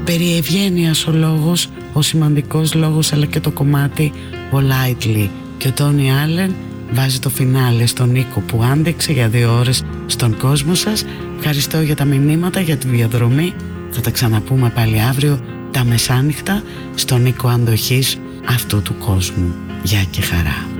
Περί ευγένειας ο λόγος, ο σημαντικός λόγος, αλλά και το κομμάτι Politely. Και ο Τόνι Άλεν βάζει το φινάλε στον Νίκο που άντεξε για 2 ώρες στον κόσμο σας. Ευχαριστώ για τα μηνύματα, για τη διαδρομή. Θα τα ξαναπούμε πάλι αύριο τα μεσάνυχτα στον Νίκο αντοχής αυτού του κόσμου. Γεια και χαρά.